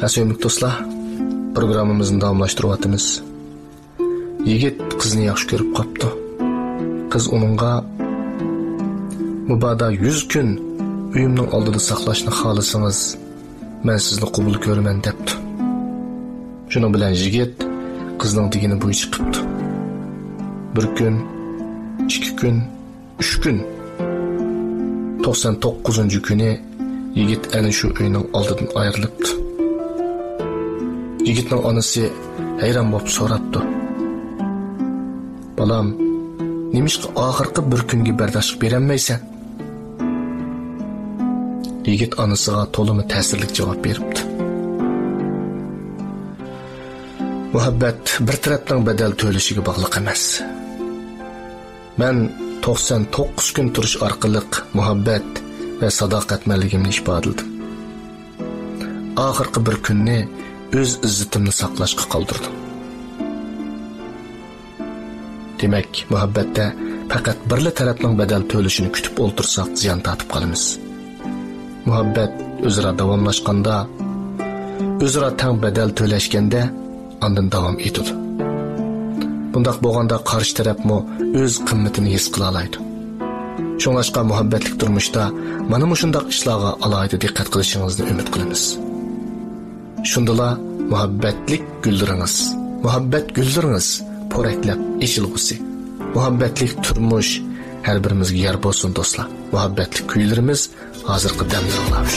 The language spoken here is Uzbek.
Sevimli dostlar, programımızın davamlaştırıvatımız. Yigit kızını yaxşı görüp qaptı. Kız onunğa "Mubada 100 gün uyumның oldida saqlashni xohlasangiz, men sizni qabul ko'raman" debdi. Shuning bilan yigit qizning degini bo'yicha qilibdi. 1 kun, 2 kun, 3 kun. 99. kuni yigit ana shu uyning oldidan ayrilibdi. Yigitning onasi hayron bo'lib so'rabdi: "Balam, nimishqa oxirgi 1 kunga bardoshlik berolmaysan?" Yigit onasiga to'limi ta'sirli javob beribdi: "Muhabbat bir tarafdan badal to'lashiga bog'liq emas. Men 99 kun turish orqali muhabbat va sadoqatmanligimni ifodaladim. Oxirgi 1 kunni o'z izzatimni saqlashga qoldirdim." Demak, muhabbatda faqat birli tarafning badal to'lashini kutib o'ltirsak, ziyon tortib qolamiz. Muhabbat o'zaro davomlashganda, o'zaro teng badal to'lashganda ondan davom etadi. Bundaq bo'lganda qarshi tarafmo o'z qimmatini his qila oladi. Shunlashqa muhabbatlik turmushda mana shunday ishlarga alohida diqqat qilishingizni umid qilamiz. Shundala muhabbatlik gullaringiz po'raklab eshilg'usi. Muhabbatlik turmush har birimizga yor bo'lsin do'stlar. Muhabbatlik kuylarimiz hozirgi damda